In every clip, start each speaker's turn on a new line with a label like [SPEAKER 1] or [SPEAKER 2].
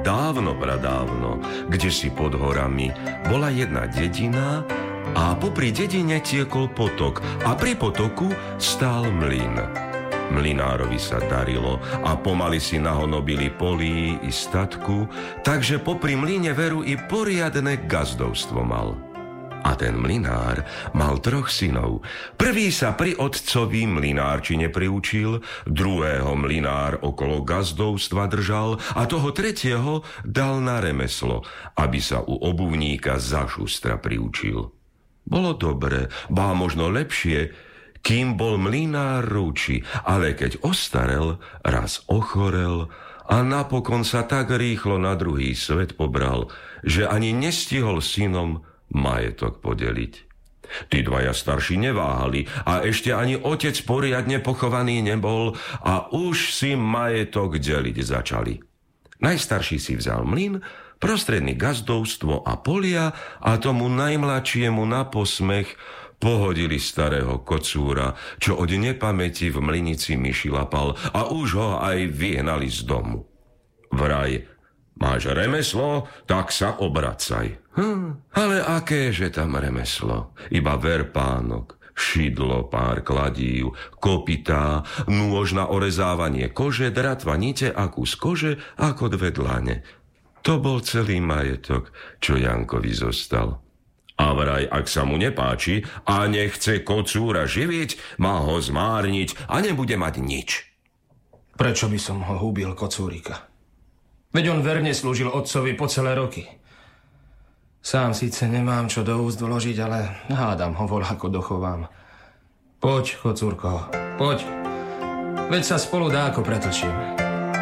[SPEAKER 1] dávno pradávno, kdesi pod horami, bola jedna dedina a popri dedine tiekol potok a pri potoku stál mlyn. Mlynárovi sa darilo a pomaly si nahonobili polí i statku, takže popri mlyne veru i poriadne gazdovstvo mal. A ten mlynár mal 3 synov. Prvý sa pri otcovi mlynárčine priučil, druhého mlynár okolo gazdovstva držal a toho tretieho dal na remeslo, aby sa u obuvníka za šustra priučil. Bolo dobre, bá možno lepšie, kým bol mlynár rúči, ale keď ostarel, raz ochorel a napokon sa tak rýchlo na druhý svet pobral, že ani nestihol synom majetok podeliť. Tí dvaja starší neváhali a ešte ani otec poriadne pochovaný nebol a už si majetok deliť začali. Najstarší si vzal mlyn, prostredný gazdovstvo a polia a tomu najmladšiemu na posmech pohodili starého kocúra, čo od nepamäti v mlynici myši lapal a už ho aj vyhnali z domu. Vraj, máš remeslo, tak sa obracaj. Ale akéže tam remeslo? Iba verpánok, šidlo, pár kladív, kopytá, nôž na orezávanie kože, dratva, nite a kus kože ako 2 dlane. To bol celý majetok, čo Jankovi zostal. A vraj, ak sa mu nepáči a nechce kocúra živiť, má ho zmárniť a nebude mať nič.
[SPEAKER 2] Prečo by som ho húbil, kocúrika? Veď on verne slúžil otcovi po celé roky. Sám síce nemám čo do úst vložiť, ale hádam ho voľako dochovám. Poď, kocúrko, poď. Veď sa spolu dáko pretočíme.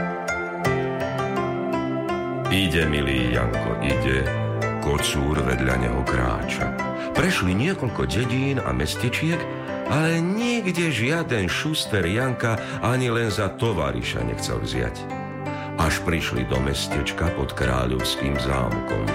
[SPEAKER 1] Ide, milý Janko, ide. Kocúr vedľa neho kráča. Prešli niekoľko dedín a mestečiek, ale nikde žiaden šuster Janka ani len za tovariša nechcel vziať. Až prišli do mestečka pod kráľovským zámkom.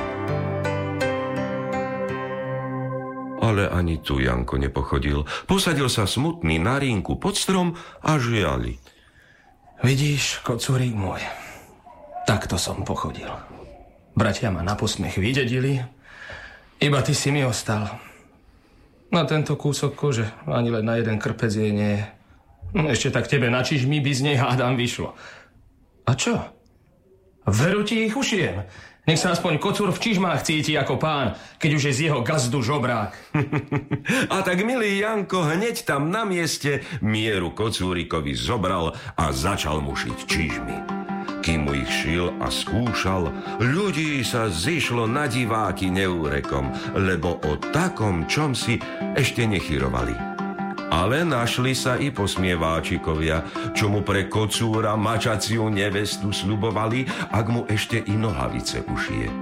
[SPEAKER 1] Ale ani tu Janko nepochodil. Posadil sa smutný na rínku pod strom a žiali.
[SPEAKER 2] Vidíš, kocúrik môj, takto som pochodil. Bratia ma na posmech vydedili, iba ty si mi ostal. Na tento kúsok kože ani len na jeden krpec jej nie je. Ešte tak tebe na čižmi by z nej hádam vyšlo. A čo? Veru ti ich ušijem. Nech sa aspoň kocúr v čižmách cíti ako pán, keď už je z jeho gazdu žobrák.
[SPEAKER 1] A tak, milý Janko, hneď tam na mieste mieru kocúrikovi zobral a začal mu šiť čižmy. Kým mu ich šil a skúšal, ľudí sa zišlo na diváky neúrekom, lebo o takom čomsi ešte nechyrovali. Ale našli sa i posmieváčikovia, čo mu pre kocúra mačaciu nevestu sľubovali, ak mu ešte i nohavice ušije.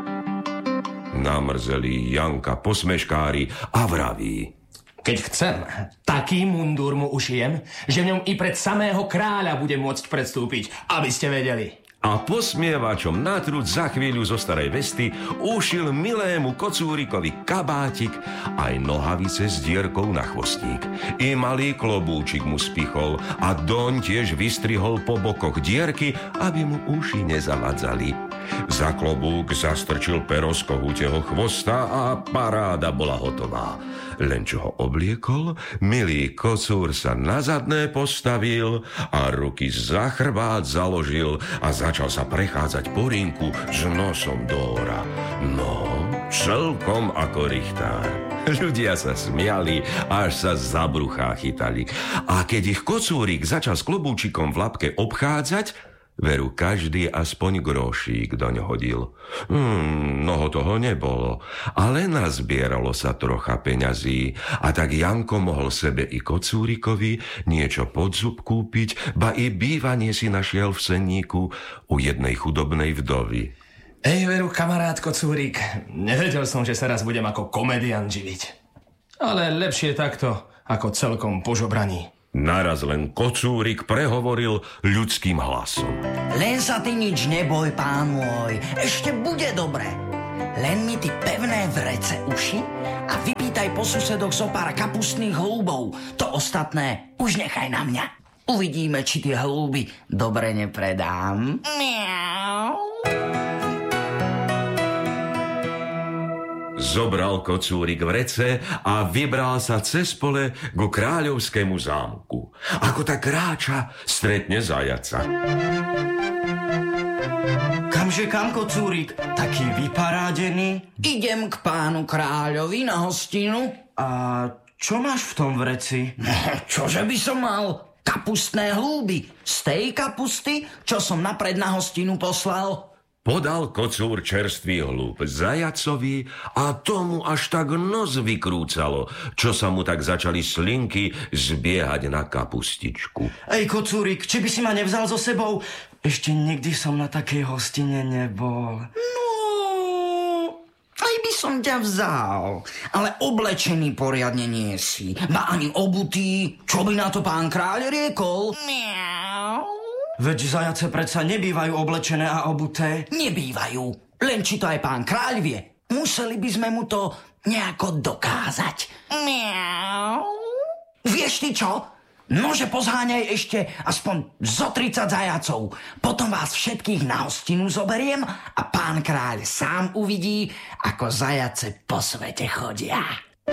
[SPEAKER 1] Namrzeli Janka posmeškári a vraví:
[SPEAKER 2] Keď chcem, taký mundúr mu ušijem, že v ňom i pred samého kráľa bude môcť predstúpiť, aby ste vedeli.
[SPEAKER 1] A posmievačom na trúd za chvíľu zo starej vesty ušil milému kocúrikovi kabátik aj nohavice s dierkou na chvostík. I malý klobúčik mu spichol a doň tiež vystrihol po bokoch dierky, aby mu uši nezavadzali. Za klobúk zastrčil pero z kohúteho chvosta a paráda bola hotová. Len čo ho obliekol, milý kocúr sa na zadné postavil a ruky za chrbát založil a začal sa prechádzať po rinku s nosom do hora. No, celkom ako richtár. Ľudia sa smiali, až sa za bruchá chytali. A keď ich kocúrik začal s klobúčikom v labke obchádzať, veru každý aspoň grošík doň hodil. Mnoho toho nebolo, ale nazbieralo sa trocha peňazí a tak Janko mohol sebe i kocúrikovi niečo pod zub kúpiť, ba i bývanie si našiel v senníku u jednej chudobnej vdovy.
[SPEAKER 2] Veru, kamarát kocúrik, nevedel som, že sa raz budem ako komediant živiť. Ale lepšie takto, ako celkom požobraní.
[SPEAKER 1] Naraz len kocúrik prehovoril ľudským hlasom.
[SPEAKER 3] Len sa ty nič neboj, pán môj, ešte bude dobre. Len mi ty pevné vrece uši a vypýtaj po susedoch zo pár kapustných holúbov. To ostatné už nechaj na mňa. Uvidíme, či tie holúby dobre nepredám. Miau.
[SPEAKER 1] Zobral kocúrik vrece a vybral sa cez pole ku kráľovskému zámku. Ako tak kráča, stretne zajaca.
[SPEAKER 3] Kamže kam, kocúrik? Taký vyparádený? Idem k pánu kráľovi na hostinu.
[SPEAKER 2] A čo máš v tom vreci?
[SPEAKER 3] Čože by som mal? Kapustné hlúby. Z tej kapusty, čo som napred na hostinu poslal.
[SPEAKER 1] Podal kocúr čerstvý hlúb zajacovi a tomu až tak nos vykrúcalo, čo sa mu tak začali slinky zbiehať na kapustičku.
[SPEAKER 2] Ej, kocúrik, či by si ma nevzal so sebou? Ešte nikdy som na takej hostine nebol.
[SPEAKER 3] No, aj by som ťa vzal, ale oblečený poriadne nie si. Ba ani obutý, čo by na to pán kráľ riekol? Miau.
[SPEAKER 2] Veď zajace predsa nebývajú oblečené a obuté.
[SPEAKER 3] Nebývajú, len či to aj pán kráľ vie. Museli by sme mu to nejako dokázať. Miau. Vieš ty čo? Nože pozháňaj ešte aspoň zo 30 zajacov. Potom vás všetkých na hostinu zoberiem a pán kráľ sám uvidí, ako zajace po svete chodia.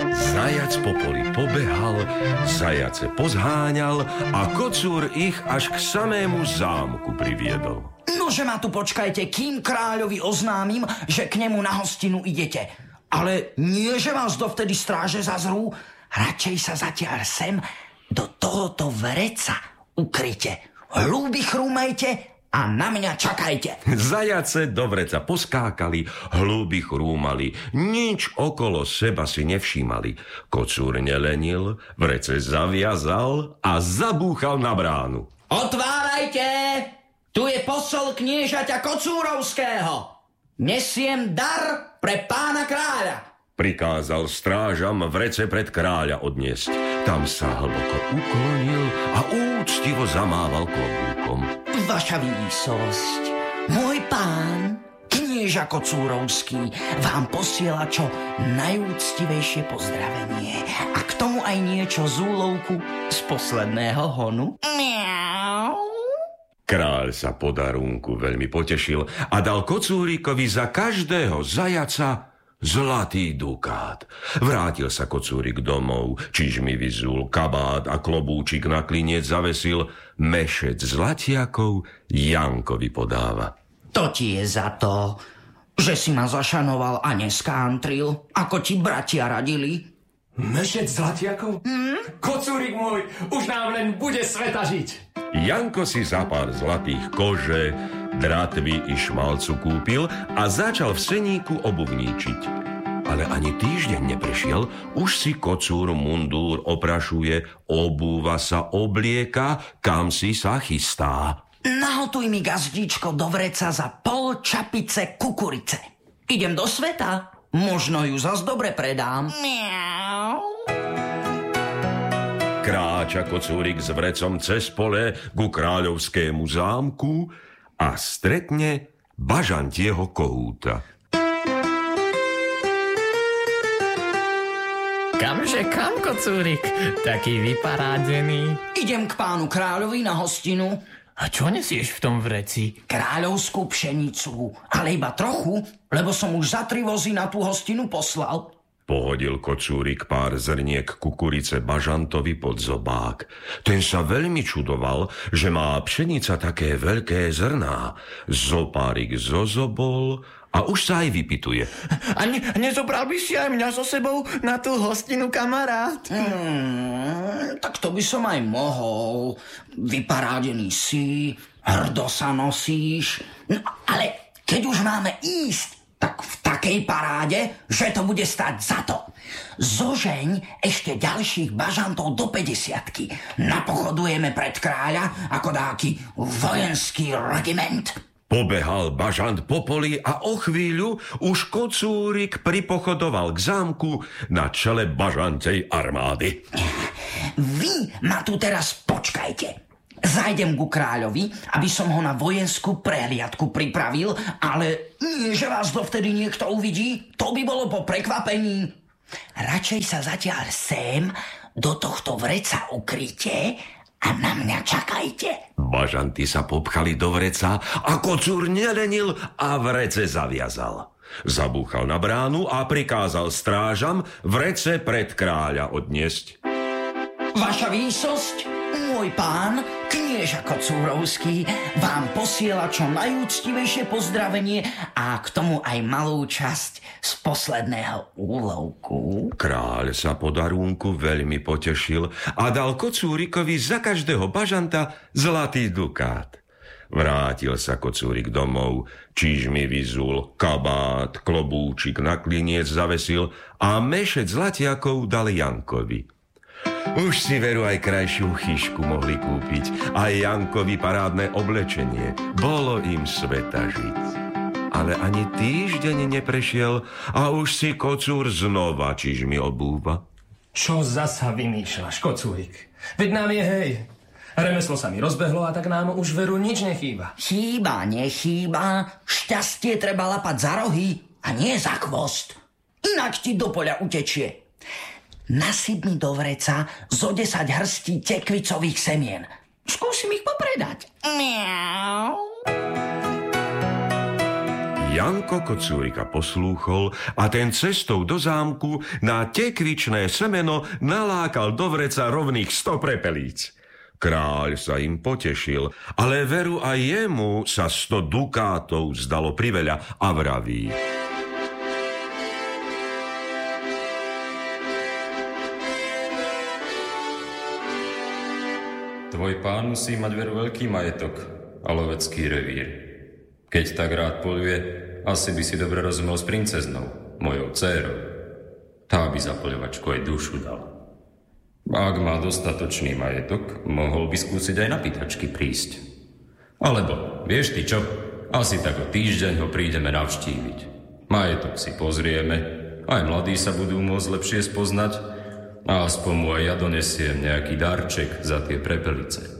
[SPEAKER 1] Zajac po poli pobehal, zajace pozháňal a kocúr ich až k samému zámku priviedol.
[SPEAKER 3] Nože ma tu počkajte, kým kráľovi oznámim, že k nemu na hostinu idete. Ale nie, že vás dovtedy stráže zazrú, radšej sa zatiaľ sem do tohoto vreca ukryte. Hlúby chrúmajte a na mňa čakajte.
[SPEAKER 1] Zajace do vreca poskákali, hlúby chrúmali, nič okolo seba si nevšímali. Kocúr nelenil, vrece zaviazal a zabúchal na bránu.
[SPEAKER 3] Otvárajte! Tu je posol kniežaťa Kocúrovského. Nesiem dar pre pána kráľa.
[SPEAKER 1] Prikázal strážam vrece pred kráľa odniesť. Tam sa hlboko uklonil a úctivo zamával klobúkom.
[SPEAKER 3] Vaša výsosť, môj pán, knieža Kocúrovský, vám posiela čo najúctivejšie pozdravenie a k tomu aj niečo z úlovku z posledného honu. Miau.
[SPEAKER 1] Kráľ sa po darunku veľmi potešil a dal kocúrikovi za každého zajaca zlatý dukát. Vrátil sa kocúrik domov, čižmy vyzul, kabát a klobúčik na kliniec zavesil, mešec zlatiakov Jankovi podáva.
[SPEAKER 3] To ti je za to, že si ma zašanoval a neskántril, ako ti bratia radili.
[SPEAKER 2] Mešec zlatiakov? Kocúrik môj, už nám len bude sveta žiť.
[SPEAKER 1] Janko si za pár zlatých kože, dratvy i šmalcu kúpil a začal v seníku obuvníčiť. Ale ani týždeň neprešiel, už si kocúr mundúr oprašuje, obúva sa, oblieka, kam si sa chystá.
[SPEAKER 3] Nahotuj mi, gazdíčko, do vreca za pol čapice kukurice. Idem do sveta, možno ju zas dobre predám. Miau.
[SPEAKER 1] Kráča kocúrik s vrecom cez pole ku kráľovskému zámku a stretne bažantieho kohúta.
[SPEAKER 4] Kamže kam, kocúrik? Taký vyparádený.
[SPEAKER 3] Idem k pánu kráľovi na hostinu.
[SPEAKER 4] A čo nesieš v tom vreci?
[SPEAKER 3] Kráľovskú pšenicu, ale iba trochu, lebo som už za 3 vozy na tú hostinu poslal.
[SPEAKER 1] Pohodil kocúrik pár zrniek kukurice bažantovi pod zobák. Ten sa veľmi čudoval, že má pšenica také veľké zrná. Zopárik zozobol a už sa aj vypituje.
[SPEAKER 4] A nezobral by si aj mňa so sebou na tú hostinu, kamarát?
[SPEAKER 3] Tak to by som aj mohol. Vyparádený si, hrdo sa nosíš. No, ale keď už máme ísť, tak v takej paráde, že to bude stať za to. Zožeň ešte ďalších bažantov do 50-ky. Napochodujeme pred kráľa ako dáky vojenský regiment.
[SPEAKER 1] Pobehal bažant po poli a o chvíľu už kocúrik pripochodoval k zámku na čele bažantej armády.
[SPEAKER 3] Vy ma tu teraz počkajte. Zajdem ku kráľovi, aby som ho na vojenskú prehliadku pripravil, ale nie, že vás dovtedy niekto uvidí, to by bolo po prekvapení. Radšej sa zatiaľ sem do tohto vreca ukryte a na mňa čakajte.
[SPEAKER 1] Bažanty sa popchali do vreca a kocúr nelenil a vrece zaviazal. Zabúchal na bránu a prikázal strážam vrece pred kráľa odniesť.
[SPEAKER 3] Vaša výsosť, môj pán, knieža Kocúrovský, vám posiela čo najúctivejšie pozdravenie a k tomu aj malú časť z posledného úlovku.
[SPEAKER 1] Kráľ sa po darúnku veľmi potešil a dal Kocúrikovi za každého bažanta zlatý dukát. Vrátil sa Kocúrik domov, čižmy vyzul, kabát, klobúčik na kliniec zavesil a mešec zlatiakov dal Jankovi. Už si veru aj krajšiu chyšku mohli kúpiť, aj Jankovi parádne oblečenie. Bolo im sveta žiť. Ale ani týždeň neprešiel a už si Kocúr znova čižmy obúva.
[SPEAKER 2] Čo zasa vymýšľaš, Kocúrik? Veď nám je hej. Remeslo sa mi rozbehlo a tak nám už veru nič nechýba.
[SPEAKER 3] Chýba, nechýba. Šťastie treba lapať za rohy a nie za chvost. Inak ti do poľa utečie. Nasyp mi do vreca zo 10 hrstí tekvicových semien. Skúsim ich popredať. Miau.
[SPEAKER 1] Janko Kocúrika poslúchol a ten cestou do zámku na tekvičné semeno nalákal do vreca rovných 100 prepelíc. Kráľ sa im potešil, ale veru aj jemu sa 100 dukátov zdalo priveľa a vraví.
[SPEAKER 5] Tvoj pán musí mať veru veľký majetok a lovecký revír. Keď tak rád poľuje, asi by si dobre rozumel s princeznou, mojou dcérou. Tá by za poľovačku aj dušu dala. Ak má dostatočný majetok, mohol by skúsiť aj na pýtačky prísť. Alebo, vieš ty čo, asi tak o týždeň ho prídeme navštíviť. Majetok si pozrieme, aj mladí sa budú môcť lepšie spoznať a aspoň mu aj ja donesiem nejaký darček za tie prepelice.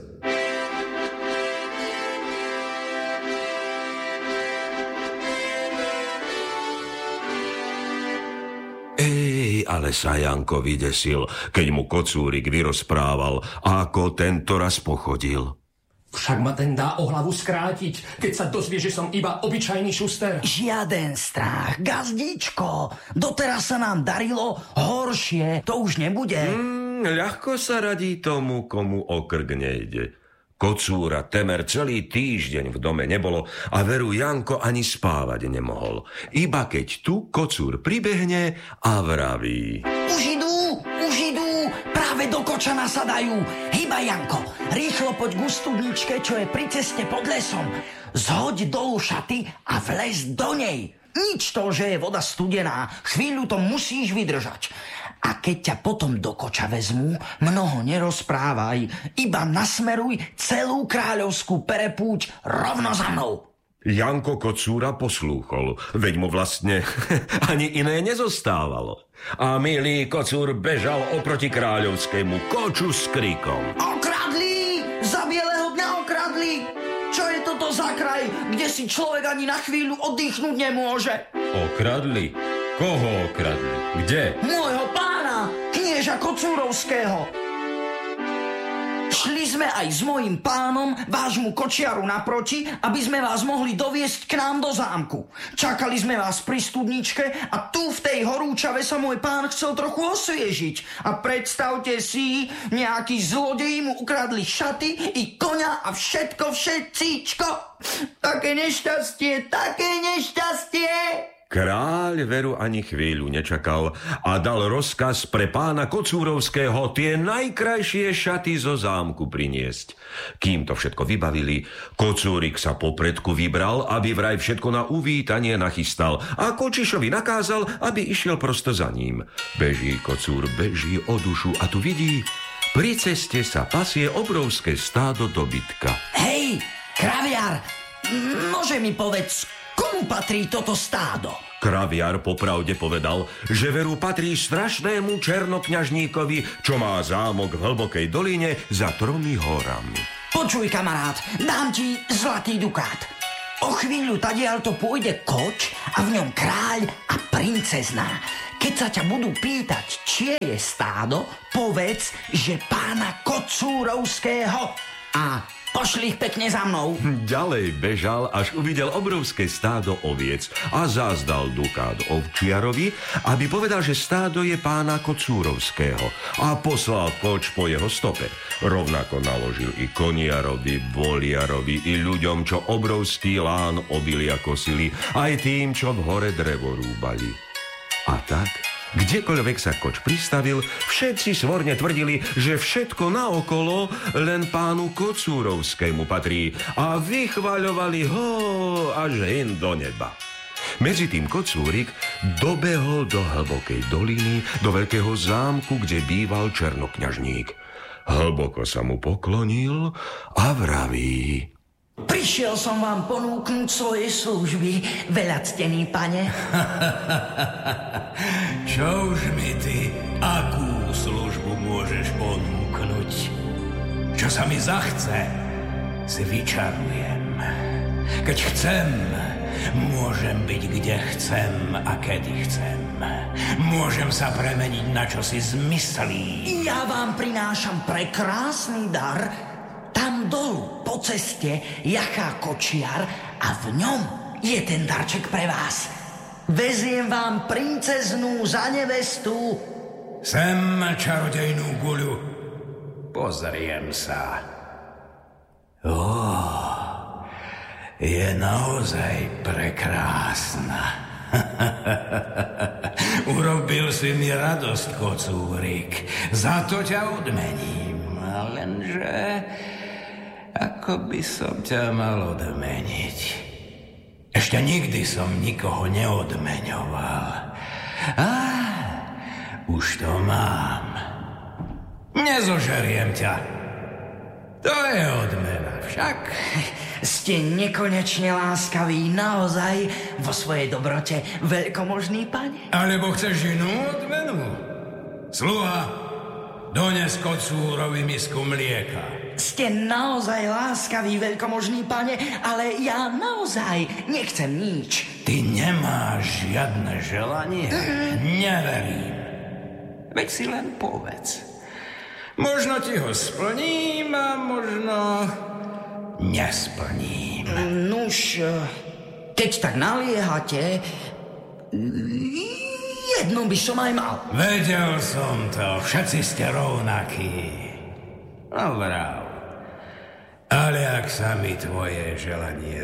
[SPEAKER 1] Ale sa Janko vydesil, keď mu Kocúrik vyrozprával, ako tento raz pochodil.
[SPEAKER 2] Však ma ten dá o hlavu skrátiť, keď sa dozvie, že som iba obyčajný šuster.
[SPEAKER 3] Žiaden strach, gazdíčko. Doteraz sa nám darilo, horšie to už nebude.
[SPEAKER 1] Ľahko sa radí tomu, komu o krk nejde. Kocúra temer celý týždeň v dome nebolo a veru Janko ani spávať nemohol. Iba keď tu Kocúr pribehne a vraví.
[SPEAKER 3] Už idú, práve do koča nasadajú. Hýba, Janko, rýchlo poď k studničke, čo je pri ceste pod lesom. Zhoď dolu šaty a vlez do nej. Nič to, že je voda studená, chvíľu to musíš vydržať. A keď ťa potom do koča vezmú, mnoho nerozprávaj, iba nasmeruj celú kráľovskú perepúť rovno za mnou.
[SPEAKER 1] Janko Kocúra poslúchol, veď mu vlastne ani iné nezostávalo. A milý Kocúr bežal oproti kráľovskému koču s krikom.
[SPEAKER 3] Okradli! Za bieleho dňa okradli! Čo je toto za kraj, kde si človek ani na chvíľu oddychnúť nemôže?
[SPEAKER 5] Okradli? Koho okradli? Kde?
[SPEAKER 3] Môjho pána, knieža Kocúrovského. Šli sme aj s mojím pánom, vášmu kočiaru naproti, aby sme vás mohli doviesť k nám do zámku. Čakali sme vás pri studničke a tu v tej horúčave sa môj pán chcel trochu osviežiť. A predstavte si, nejakí zlodeji mu ukradli šaty i koňa a všetcíčko. Také nešťastie, také nešťastie.
[SPEAKER 1] Kráľ veru ani chvíľu nečakal a dal rozkaz pre pána Kocúrovského tie najkrajšie šaty zo zámku priniesť. Kým to všetko vybavili, Kocúrik sa popredku vybral, aby vraj všetko na uvítanie nachystal a Kočišovi nakázal, aby išiel prosto za ním. Beží Kocúr, beží o dušu a tu vidí, pri ceste sa pasie obrovské stádo dobytka.
[SPEAKER 3] Hej, kraviar, nože mi povedz, komu patrí toto stádo?
[SPEAKER 1] Kraviar popravde povedal, že veru patrí strašnému černokňažníkovi, čo má zámok v hlbokej doline za 3 horami.
[SPEAKER 3] Počuj, kamarát, dám ti zlatý dukát. O chvíľu tadiaľto pôjde koč a v ňom kráľ a princezná. Keď sa ťa budú pýtať, čie je stádo, povedz, že pána Kocúrovského. a pošli ich pekne za mnou.
[SPEAKER 1] Ďalej bežal, až uvidel obrovské stádo oviec a zazdal dukát ovčiarovi, aby povedal, že stádo je pána Kocúrovského a poslal koč po jeho stope. Rovnako naložil i koniarovi, voliarovi, i ľuďom, čo obrovský lán obilia kosili, aj tým, čo v hore drevo rúbali. A tak, kdekoľvek sa koč pristavil, všetci svorne tvrdili, že všetko naokolo len pánu Kocúrovskému patrí a vychvaľovali ho až hin do neba. Medzitým Kocúrik dobehol do hlbokej doliny, do veľkého zámku, kde býval černokňažník. Hlboko sa mu poklonil a vraví:
[SPEAKER 3] Prišiel som vám ponúknuť svoje služby, veľactený pane.
[SPEAKER 6] Čo už mi ty, akú službu môžeš ponúknuť? Čo sa mi zachce, si vyčarujem. Keď chcem, môžem byť kde chcem a kedy chcem. Môžem sa premeniť na čosi zmyslí.
[SPEAKER 3] Ja vám prinášam prekrásny dar. Tam dolu, po ceste, jaká kočiar a v ňom je ten darček pre vás. Veziem vám princeznú za nevestu.
[SPEAKER 6] Sem čarodejnú guľu. Pozriem sa. Je naozaj prekrásna. Urobil si mi radosť, Kocúrik. Za to ťa odmením. Lenže ako by som ťa mal odmeniť? Ešte nikdy som nikoho neodmeňoval. Už to mám. Nezožeriem ťa. To je odmena však.
[SPEAKER 3] Ste nekonečne láskaví, naozaj, vo svojej dobrote, veľkomožný pane?
[SPEAKER 6] Alebo chceš inú odmenu? Sluha, dones Kocúrovi misku mlieka.
[SPEAKER 3] Ste naozaj láskaví, veľkomožný pane, ale ja naozaj nechcem nič.
[SPEAKER 6] Ty nemáš žiadne želanie? Neverím. Veď si len povedz. Možno ti ho splním a možno nesplním.
[SPEAKER 3] Nuž, keď tak naliehate, jednu by som aj mal.
[SPEAKER 6] Vedel som to, všetci ste rovnakí. No vrav. Ale ak sa mi tvoje želanie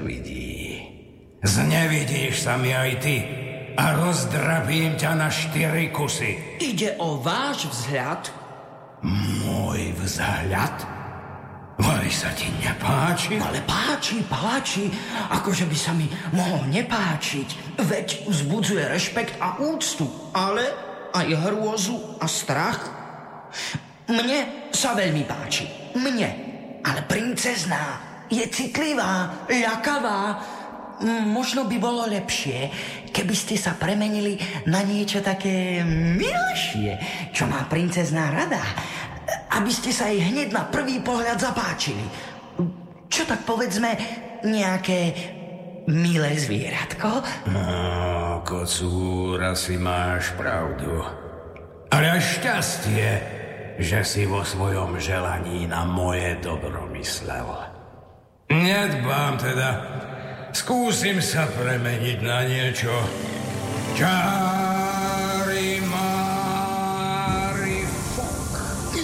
[SPEAKER 6] znevidíš sa mi aj ty a rozdrabím ťa na 4 kusy.
[SPEAKER 3] Ide o váš vzhľad?
[SPEAKER 6] Môj vzhľad? Vaj sa ti nepáči?
[SPEAKER 3] Ale páči, akože by sa mi mohol nepáčiť. Veď vzbudzuje rešpekt a úctu, ale aj hrôzu a strach. Mne sa veľmi páči, ale princezná je citlivá, ľakavá. Možno by bolo lepšie, keby ste sa premenili na niečo také milšie, čo má princezná rada, aby ste sa jej hneď na prvý pohľad zapáčili. Čo tak povedzme, nejaké milé zvieratko?
[SPEAKER 6] No, Kocúr, asi máš pravdu. Ale aj šťastie, že si vo svojom želaní na moje dobro myslel. Nedbám teda. Skúsim sa premeniť na niečo. Čári mári fok.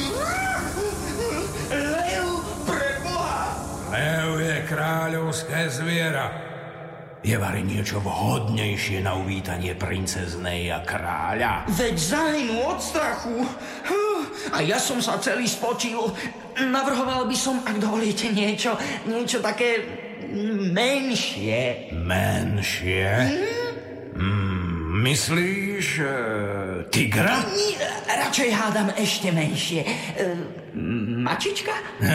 [SPEAKER 3] Lev, preboha!
[SPEAKER 6] Lev je kráľovské zviera. Je vari niečo vhodnejšie na uvítanie princeznej a kráľa?
[SPEAKER 3] Veď zahynú od strachu. A ja som sa celý spočil. Navrhoval by som, ak dovolíte, niečo také menšie.
[SPEAKER 6] Menšie? Myslíš tigra?
[SPEAKER 3] Radšej hádam ešte menšie. Mačička?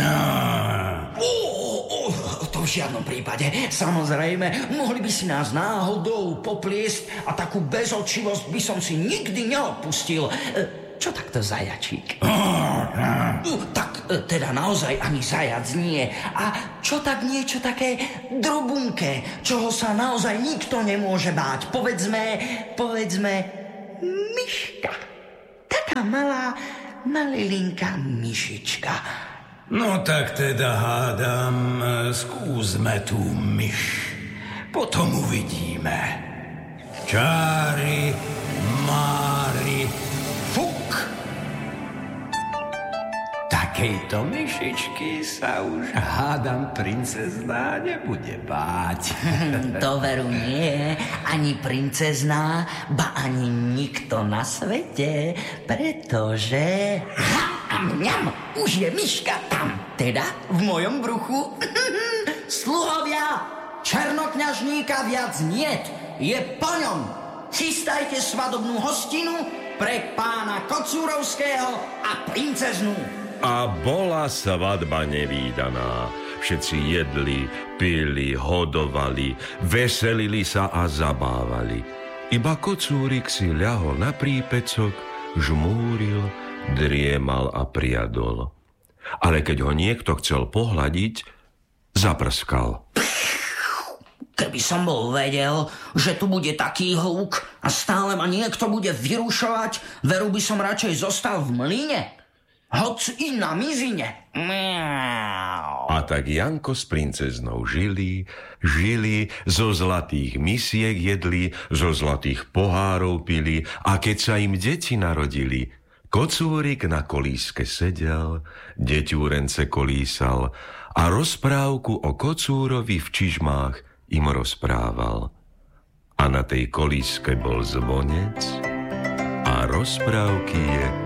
[SPEAKER 3] To v žiadnom prípade. Samozrejme, mohli by si nás náhodou popliesť a takú bezočivosť by som si nikdy neodpustil. Čo takto zajačík? Tak teda naozaj ani zajac nie. A čo tak niečo také drobunké, čoho sa naozaj nikto nemôže báť? Povedzme, myška. Taká malilinká myšička.
[SPEAKER 6] No tak teda hádam, skúsme tú myš. Potom uvidíme. Čári, mári, fuk! Takejto myšičky sa už hádam princezná nebude báť.
[SPEAKER 3] To veru nie, ani princezná, ba ani nikto na svete, pretože... Mňam, už je myška tam, teda v mojom bruchu. Sluhovia, černokňažníka viac niet, je po ňom. Chystajte svadobnú hostinu pre pána Kocúrovského a princeznú.
[SPEAKER 1] A bola svadba nevídaná. Všetci jedli, pili, hodovali, veselili sa a zabávali. Iba Kocúrik si ľahol na prípecok, žmúril, driemal a priadol. Ale keď ho niekto chcel pohľadiť, zaprskal.
[SPEAKER 3] Keby som bol vedel, že tu bude taký hluk a stále ma niekto bude vyrušovať, veru by som radšej zostal v mlyne. Hoc i na mizine.
[SPEAKER 1] A tak Janko s princeznou žili, zo zlatých misiek jedli, zo zlatých pohárov pili a keď sa im deti narodili, Kocúrik na kolíske sedel, deťúrence kolísal a rozprávku o Kocúrovi v čižmách im rozprával. A na tej kolíske bol zvonec a rozprávky je